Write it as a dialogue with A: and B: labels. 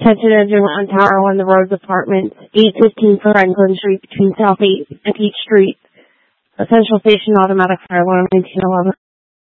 A: Attention engine on Tower 1, the Rhodes Apartments, 815 Franklin Street between South 8th and Peach Street. Essential station automatic fire alarm 1911.